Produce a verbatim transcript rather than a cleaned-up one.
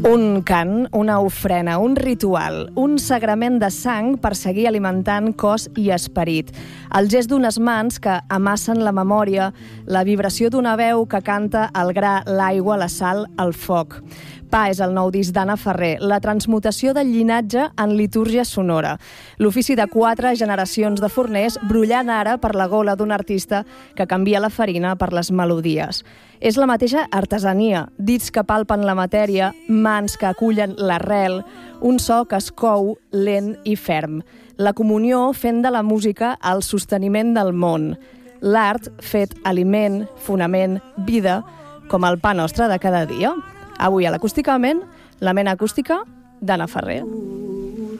Un cant, una ofrena, un ritual, un sagrament de sang per seguir alimentant cos i esperit. El gest d'unes mans que amassen la memòria, la vibració d'una veu que canta el gra, l'aigua, la sal, el foc. Pa és el nou disc d'Anna Ferrer, la transmutació del llinatge en litúrgia sonora. L'ofici de quatre generacions de forners brollant ara per la gola d'un artista que canvia la farina per les melodies. És la mateixa artesania, dits que palpen la matèria, mans que acullen l'arrel, un so que es cou lent i ferm. La comunió fent de la música el sosteniment del món. L'art fet aliment, fonament, vida, com el pa nostre de cada dia. Avui a l'Acústicament, la ment acústica d'Anna Ferrer.